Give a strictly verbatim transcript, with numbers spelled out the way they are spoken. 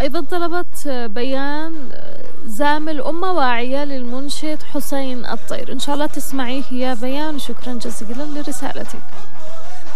أيضا طلبت بيان زامل أمة واعية للمنشد حسين الطير. إن شاء الله تسمعيه يا بيان، وشكرا جزيلا لرسالتك.